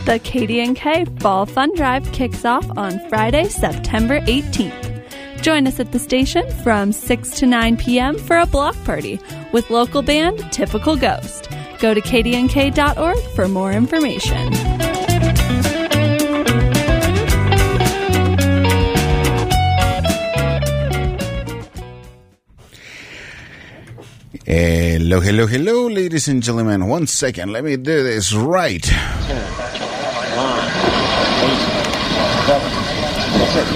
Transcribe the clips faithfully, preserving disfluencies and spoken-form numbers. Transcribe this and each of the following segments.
The K D N K Fall Fun Drive kicks off on Friday, September eighteenth. Join us at the station from six to nine p.m. for a block party with local band Typical Ghost. Go to K D N K dot org for more information. Hello, hello, hello, ladies and gentlemen. One second, let me do this right. ten, nine, eight, seven, six,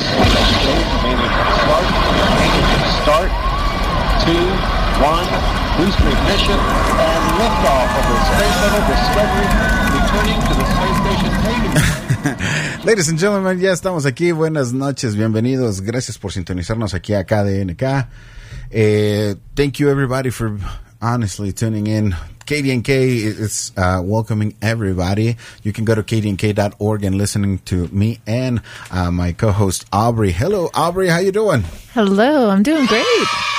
start, two, one, booster ignition, and liftoff of the Space Shuttle Discovery, returning to the space station. Ladies and gentlemen, ya estamos aquí. Buenas noches, bienvenidos. Gracias por sintonizarnos aquí a K D N K. Uh, thank you everybody for honestly tuning in. K D N K is uh, welcoming everybody. You can go to K D N K dot org and listening to me and uh, my co-host Aubrey. Hello, Aubrey. How you doing? Hello, I'm doing great.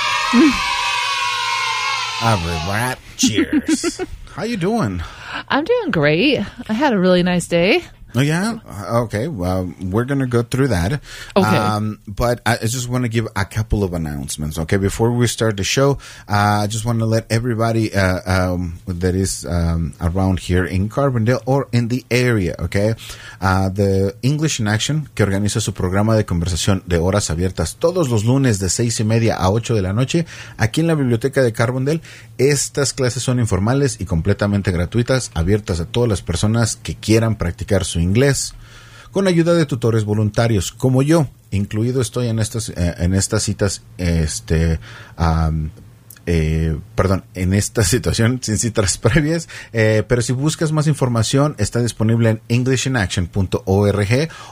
Aubrey Brat, cheers. How you doing? I'm doing great. I had a really nice day. Oh, yeah? Okay. Well, we're going to go through that. Okay. Um, but I just want to give a couple of announcements, okay? Before we start the show, uh, I just want to let everybody uh, um, that is um, around here in Carbondale or in the area, okay? Uh, the English in Action, que organiza su programa de conversación de horas abiertas todos los lunes de seis y media a ocho de la noche, aquí en la biblioteca de Carbondale. Estas clases son informales y completamente gratuitas, abiertas a todas las personas que quieran practicar su inglés, con ayuda de tutores voluntarios como yo, incluido estoy en estas eh, en estas citas este um, eh, perdón, en esta situación sin citas previas, eh, pero si buscas más información está disponible en english in action punto org